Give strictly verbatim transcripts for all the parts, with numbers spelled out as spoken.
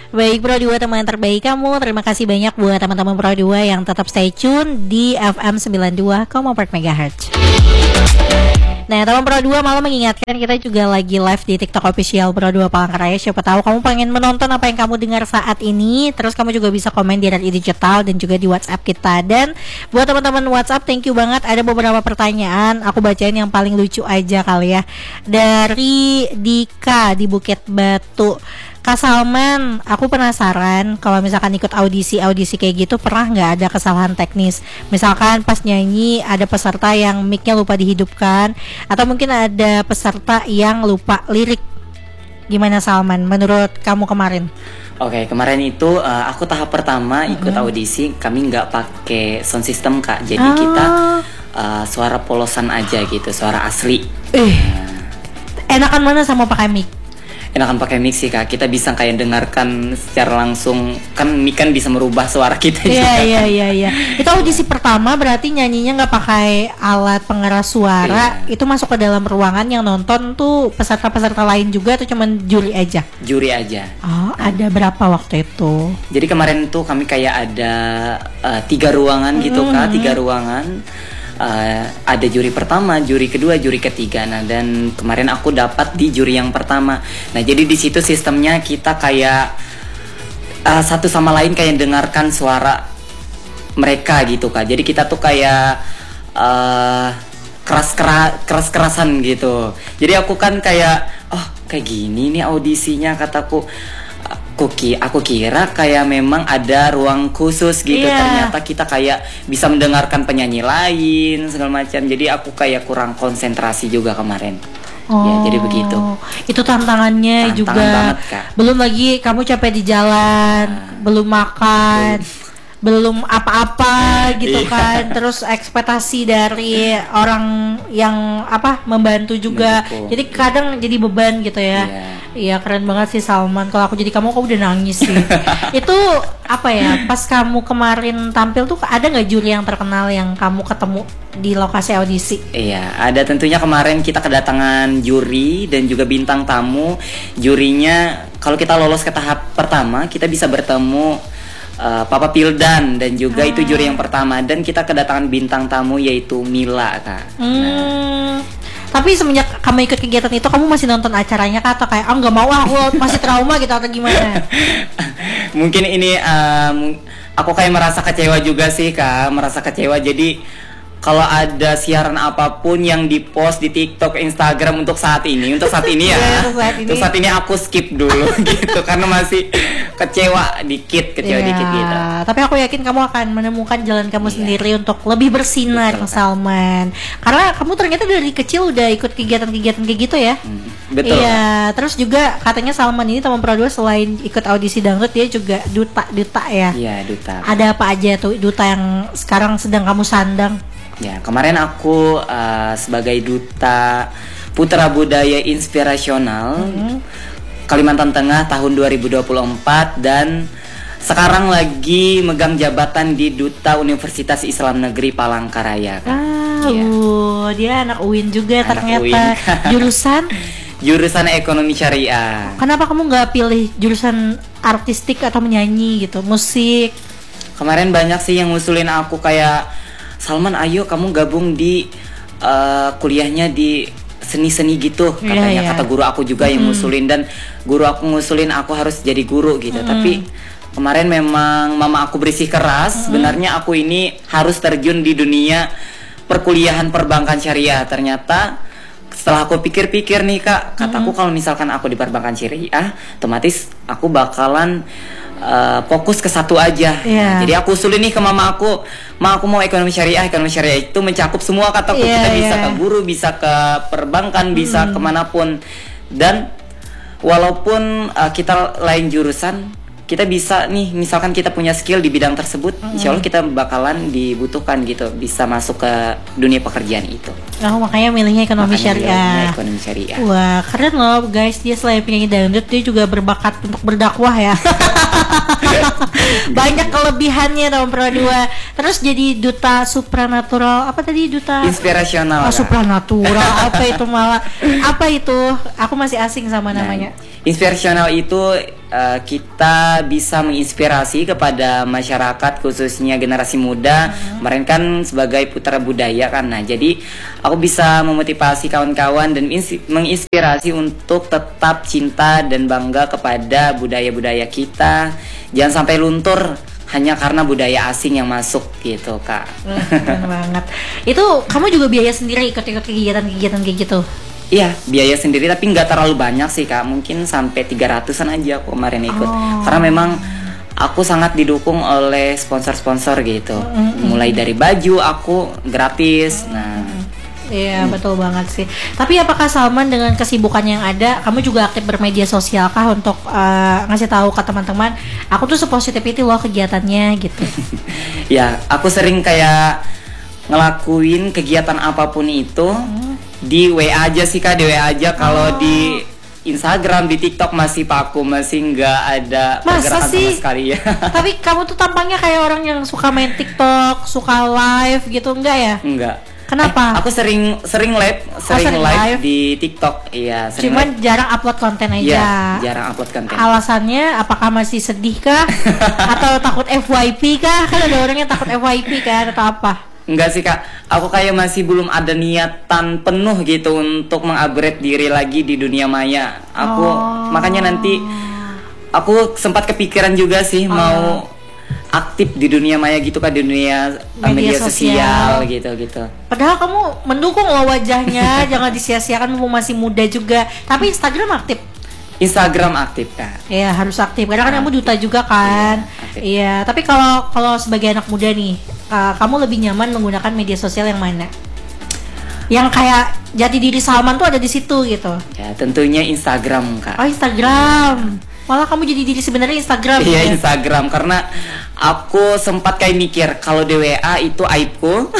Baik Pro dua, teman terbaik kamu. Terima kasih banyak buat teman-teman Pro dua yang tetap stay tune di F M sembilan puluh dua koma empat megahertz. Nah, teman Pro dua malah mengingatkan kita juga lagi live di TikTok official Pro dua Palangkaraya. Siapa tahu kamu pengen menonton apa yang kamu dengar saat ini. Terus kamu juga bisa komen di R I Digital dan juga di WhatsApp kita. Dan buat teman-teman WhatsApp, thank you banget. Ada beberapa pertanyaan, aku bacain yang paling lucu aja kali ya. Dari Dika di Bukit Batu. Kak Salman, aku penasaran kalau misalkan ikut audisi-audisi kayak gitu pernah nggak ada kesalahan teknis? Misalkan pas nyanyi ada peserta yang mic-nya lupa dihidupkan, atau mungkin ada peserta yang lupa lirik. Gimana Salman, menurut kamu kemarin? Oke, kemarin itu uh, aku tahap pertama ikut Mm-hmm. audisi, kami nggak pakai sound system Kak, jadi Ah. kita uh, suara polosan aja gitu, suara asli. Eh, enakan mana sama pakai mic? Enakan pakai mic sih Kak, kita bisa kayak dengarkan secara langsung, kan mic kan bisa merubah suara kita juga. Iya iya iya iya. Itu audisi pertama berarti nyanyinya nggak pakai alat pengeras suara. Iya. Itu masuk ke dalam ruangan, yang nonton tuh peserta-peserta lain juga atau cuman juri aja? Juri aja. Oh, ada berapa waktu itu? Jadi kemarin tuh kami kayak ada uh, tiga ruangan gitu Kak, tiga ruangan. Uh, ada juri pertama, juri kedua, juri ketiga. Nah, dan kemarin aku dapat di juri yang pertama. Nah, jadi di situ sistemnya kita kayak uh, satu sama lain kayak dengarkan suara mereka gitu Kak. Jadi kita tuh kayak uh, keras keras keras kerasan gitu. Jadi aku kan kayak oh kayak gini nih audisinya, kataku. Aku, ki- aku kira kayak memang ada ruang khusus gitu. Iya. Ternyata kita kayak bisa mendengarkan penyanyi lain segala macam. Jadi aku kayak kurang konsentrasi juga kemarin. Oh, Ya, jadi begitu. Itu tantangannya Tantangan juga. banget, Kak. Belum lagi kamu capek di jalan, Nah, belum makan, belum apa-apa gitu Iya. kan. Terus ekspektasi dari orang yang apa membantu juga. Mendukung. Jadi kadang jadi beban gitu ya. Iya. Iya, keren banget sih Salman. Kalau aku jadi kamu, aku udah nangis sih. Itu apa ya? Pas kamu kemarin tampil tuh ada nggak juri yang terkenal yang kamu ketemu di lokasi audisi? Iya, ada tentunya kemarin kita kedatangan juri dan juga bintang tamu. Jurinya kalau kita lolos ke tahap pertama, kita bisa bertemu uh, Papa Pildan dan juga Ah. itu juri yang pertama, dan kita kedatangan bintang tamu yaitu Mila Kak. Hmm. Tapi semenjak kamu ikut kegiatan itu, kamu masih nonton acaranya kah, atau kayak ah nggak mau ah, aku masih trauma gitu atau gimana? Mungkin ini um, aku kayak merasa kecewa juga sih Kak, merasa kecewa. Jadi kalau ada siaran apapun yang dipost di TikTok, Instagram untuk saat ini, untuk saat ini ya, Iya, untuk saat ini. untuk saat ini aku skip dulu gitu karena masih kecewa dikit, kecewa Iya, dikit gitu. tapi aku yakin kamu akan menemukan jalan kamu Iya. sendiri untuk lebih bersinar, Betul, Kak. Salman. Karena kamu ternyata dari kecil udah ikut kegiatan-kegiatan kayak gitu ya. Hmm, betul. Iya, terus juga katanya Salman ini teman Pro dua selain ikut audisi dangdut, dia juga duta-duta ya. Iya, duta. Ada apa aja tuh duta yang sekarang sedang kamu sandang? Ya, kemarin aku uh, sebagai duta Putra Budaya Inspirasional Hmm. Kalimantan Tengah tahun dua ribu dua puluh empat, dan sekarang lagi megang jabatan di Duta Universitas Islam Negeri Palangkaraya Kak. Ah, Iya. uh, dia anak U I N juga Anak ternyata. U I N, Kak. Jurusan? Jurusan Ekonomi Syariah. Kenapa kamu nggak pilih jurusan artistik atau menyanyi gitu, musik? Kemarin banyak sih yang ngusulin aku kayak, Salman ayo kamu gabung di uh, kuliahnya di seni-seni gitu katanya. Iya, iya. Kata guru aku juga yang ngusulin, dan guru aku ngusulin aku harus jadi guru gitu. Tapi kemarin memang mama aku berisih keras, sebenarnya aku ini harus terjun di dunia perkuliahan perbankan syariah. Ternyata setelah aku pikir-pikir nih Kak, kataku kalau misalkan aku di perbankan syariah, otomatis aku bakalan uh, fokus ke satu aja. Iya. Jadi aku usulin nih ke mama aku, ma aku mau ekonomi syariah. Ekonomi syariah itu mencakup semua kataku. Iya, Kita bisa iya. ke guru, bisa ke perbankan, bisa kemanapun. Dan walaupun uh, kita lain jurusan, kita bisa nih, misalkan kita punya skill di bidang tersebut, insya Allah kita bakalan dibutuhkan gitu, bisa masuk ke dunia pekerjaan itu. Oh, makanya milihnya ekonomi Makanya syariah. milihnya ekonomi syariah. Wah, keren loh guys. Dia selain penyanyi dangdut, dia juga berbakat untuk berdakwah ya. Banyak kelebihannya tahun Pro dua. Terus jadi duta supranatural. Apa tadi duta? Inspirasional. Oh, Kak. supranatural. Apa itu malah? Apa itu? Aku masih asing sama Nah, namanya. Inspirasional itu uh, kita bisa menginspirasi kepada masyarakat khususnya generasi muda. Hmm. Kemarin kan sebagai putra budaya kan. Nah, jadi aku bisa memotivasi kawan-kawan dan menginspirasi untuk tetap cinta dan bangga kepada budaya-budaya kita. Jangan sampai luntur hanya karena budaya asing yang masuk gitu, Kak. Keren banget. Itu kamu juga biaya sendiri ikut-ikut kegiatan-kegiatan kayak gitu? Iya, biaya sendiri tapi nggak terlalu banyak sih, Kak. Mungkin sampai tiga ratusan aja aku kemarin ikut. Oh. Karena memang aku sangat didukung oleh sponsor-sponsor gitu. Mm-hmm. Mulai dari baju aku gratis. Nah, iya, hmm. betul banget sih. Tapi apakah Salman dengan kesibukan yang ada, kamu juga aktif bermedia sosial kah untuk uh, ngasih tahu ke teman-teman, aku tuh sepositif itu loh kegiatannya gitu? Ya, aku sering kayak ngelakuin kegiatan apapun itu. Hmm. Di W A aja sih, Kak, di W A aja. Kalau oh. di Instagram, di TikTok masih paku, masih nggak ada pergerakan sama sekali ya. Tapi kamu tuh tampangnya kayak orang yang suka main TikTok, suka live gitu, enggak ya? Enggak. Kenapa? Eh, aku sering sering live, sering, oh, sering live, live di TikTok, iya. Cuman live. Jarang upload konten aja. Iya, jarang upload konten. Alasannya apakah masih sedih kah? Atau takut F Y P kah? Kan ada orang yang takut F Y P kan, atau apa? Enggak sih, Kak, aku kayak masih belum ada niatan penuh gitu untuk mengupgrade diri lagi di dunia maya. Aku oh. makanya nanti aku sempat kepikiran juga sih oh. mau aktif di dunia maya gitu, Kak, di dunia media, media sosial gitu-gitu. Padahal kamu mendukung loh wajahnya, jangan disia-siakan, kamu masih muda juga. Tapi Instagram aktif? Instagram aktif, Kak. Iya, harus aktif. Karena kan kamu duta juga kan. Iya, iya. Tapi kalau kalau sebagai anak muda nih, uh, kamu lebih nyaman menggunakan media sosial yang mana? Yang kayak jati diri Salman tuh ada di situ gitu. Ya, tentunya Instagram, Kak. Oh, Instagram. Malah kamu jadi diri sebenarnya Instagram. Iya, ya? Instagram, karena aku sempat kayak mikir kalau di W A itu aibku,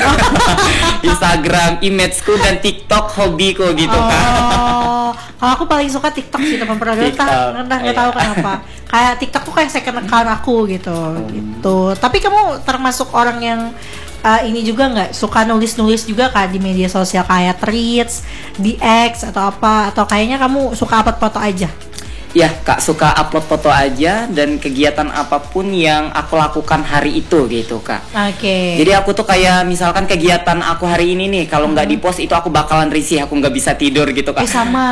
Instagram imageku, dan TikTok hobiku gitu, oh. Kak. Kalau aku paling suka TikTok sih, teman pernah entah nggak tahu kenapa. Kayak TikTok tuh kayak second account aku gitu, hmm. gitu. Tapi kamu termasuk orang yang uh, ini juga nggak suka nulis-nulis juga kak di media sosial kayak Threads, di X atau apa? Atau kayaknya kamu suka upload foto aja? Ya, Kak, suka upload foto aja dan kegiatan apapun yang aku lakukan hari itu gitu, Kak. Oke. Okay. Jadi aku tuh kayak misalkan kegiatan aku hari ini nih, kalau nggak hmm. di-post itu aku bakalan risih, aku nggak bisa tidur gitu, Kak. Eh, sama,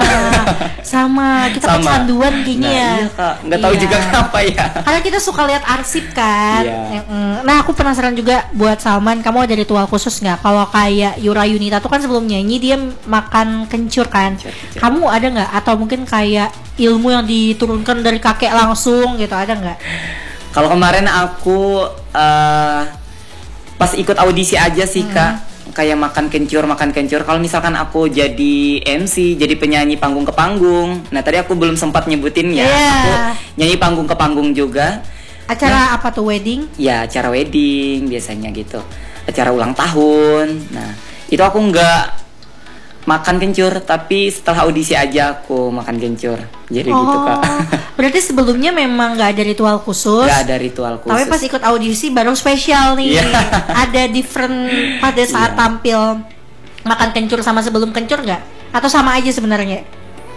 sama. Kita kecanduan gini nah, ya. Iya, Kak. Nggak tahu iya. juga kenapa ya. Karena kita suka lihat arsip kan. Iya. Nah, aku penasaran juga buat Salman, kamu ada ritual khusus nggak? Kalau kayak Yura Yunita tuh kan sebelum nyanyi dia makan kencur kan. Kencur, kencur. Kamu ada nggak? Atau mungkin kayak ilmu yang diturunkan dari kakek langsung gitu, ada nggak? Kalau kemarin aku uh, pas ikut audisi aja sih, hmm. Kak, kayak makan kencur makan kencur. Kalau misalkan aku jadi M C, jadi penyanyi panggung ke panggung. Nah, tadi aku belum sempat nyebutin ya, yeah. aku nyanyi panggung ke panggung juga. Acara nah, apa tuh, wedding? Ya, acara wedding biasanya gitu, acara ulang tahun. Nah, itu aku nggak makan kencur, tapi setelah audisi aja aku makan kencur. Jadi oh, gitu, Kak. Berarti sebelumnya memang nggak ada ritual khusus? Nggak ada ritual khusus. Tapi pas ikut audisi baru spesial nih. Yeah. Ada different pada saat yeah. tampil makan kencur sama sebelum kencur nggak? Atau sama aja sebenarnya?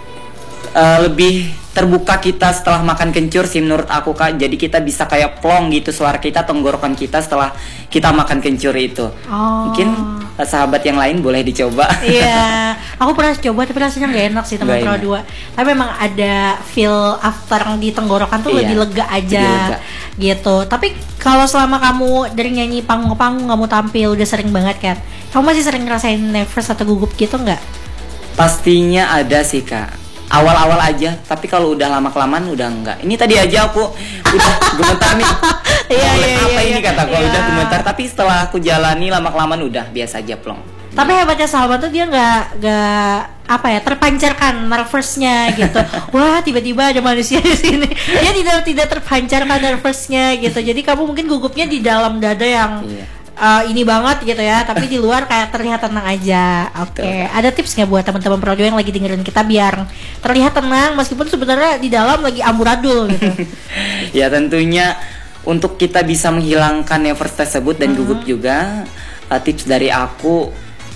Uh, lebih terbuka kita setelah makan kencur sih menurut aku, Kak. Jadi kita bisa kayak plong gitu suara kita, tenggorokan kita setelah kita makan kencur itu. Oh. Mungkin uh, sahabat yang lain boleh dicoba. Iya, aku pernah coba tapi rasanya nggak enak sih teman Pro dua. Tapi memang ada feel after di tenggorokan tuh iya, lebih lega aja lebih lega. Gitu. Tapi kalau selama kamu dari nyanyi panggung ke panggung kamu tampil udah sering banget kan? Kamu masih sering ngerasain nervous atau gugup gitu nggak? Pastinya ada sih, Kak. Awal-awal aja, tapi kalau udah lama-kelamaan udah enggak. Ini tadi aja aku udah gemetar nih. Iya, iya, apa iya, ini kataku iya. udah gemetar, tapi setelah aku jalani lama-kelamaan udah biasa aja plong. Tapi hebatnya Salman tuh dia nggak nggak apa ya terpancarkan nervousnya gitu. Wah, tiba-tiba ada manusia di sini. Dia tidak tidak terpancarkan nervousnya gitu. Jadi kamu mungkin gugupnya di dalam dada yang iya. Uh, ini banget gitu ya, tapi di luar kayak terlihat tenang aja. Oke, okay. Ada tips nggak buat teman-teman Pro dua yang lagi dengerin kita biar terlihat tenang meskipun sebenarnya di dalam lagi amburadul gitu? Ya tentunya untuk kita bisa menghilangkan nervous tersebut dan mm-hmm. gugup juga, uh, tips dari aku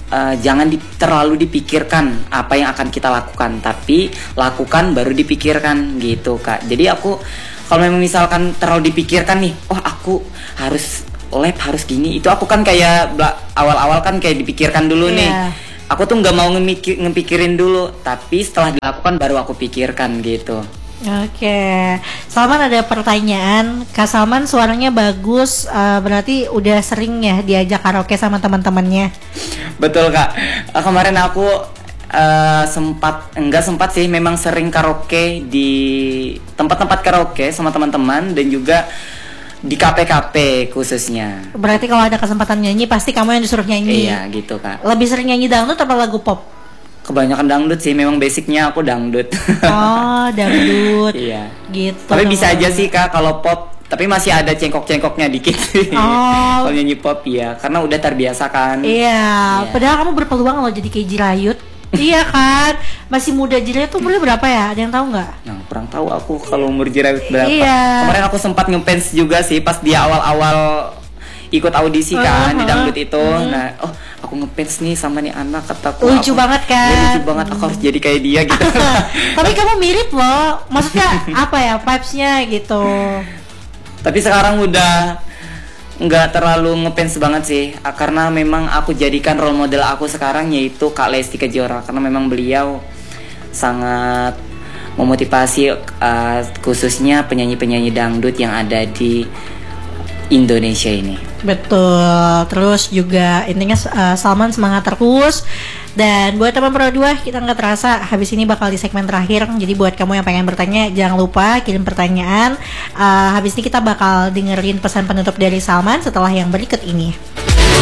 uh, jangan di, terlalu dipikirkan apa yang akan kita lakukan, tapi lakukan baru dipikirkan gitu Kak. Jadi aku kalau memang misalkan terlalu dipikirkan nih, oh aku harus lab harus gini, itu aku kan kayak awal-awal kan kayak dipikirkan dulu yeah. nih. Aku tuh nggak mau ngemikir, ngepikirin dulu, tapi setelah dilakukan baru aku pikirkan gitu. Oke, Salman ada pertanyaan. Kak Salman suaranya bagus, uh, berarti udah sering ya diajak karaoke sama teman-temannya? Betul Kak, uh, kemarin aku uh, sempat, enggak sempat sih, memang sering karaoke di tempat-tempat karaoke sama teman-teman dan juga di kafe kafe khususnya. Berarti kalau ada kesempatan nyanyi pasti kamu yang disuruh nyanyi? Iya gitu Kak. Lebih sering nyanyi dangdut atau lagu pop? Kebanyakan dangdut sih, memang basicnya aku dangdut. Oh, dangdut. Iya. Gitu. Tapi bisa aja sih Kak kalau pop, tapi masih ada cengkok-cengkoknya dikit sih. Oh. Kalau nyanyi pop ya, karena udah terbiasa kan. Iya. Iya. Padahal kamu berpeluang loh jadi kayak Jirayut. Iya kan, masih muda. Jirayut tuh umurnya berapa ya? Ada yang tahu nggak? Nah, kurang tahu aku kalau umur Jirayut berapa. Iya. Kemarin aku sempat ngefans juga sih pas dia awal-awal ikut audisi kan uh-huh. di dangdut itu. Uh-huh. Nah, oh aku ngefans nih sama nih anak, kataku. Lucu aku, banget kan? Ya, lucu banget, aku harus jadi kayak dia gitu. Tapi kamu mirip loh, maksudnya apa ya vibes-nya gitu. Tapi sekarang udah nggak terlalu ngefans banget sih, karena memang aku jadikan role model aku sekarang yaitu Kak Lesti Kejora, karena memang beliau sangat memotivasi uh, khususnya penyanyi-penyanyi dangdut yang ada di Indonesia ini. Betul. Terus juga intinya uh, Salman semangat terus. Dan buat teman Pro dua, kita nggak terasa habis ini bakal di segmen terakhir. Jadi buat kamu yang pengen bertanya, jangan lupa kirim pertanyaan. uh, Habis ini kita bakal dengerin pesan penutup dari Salman setelah yang berikut ini.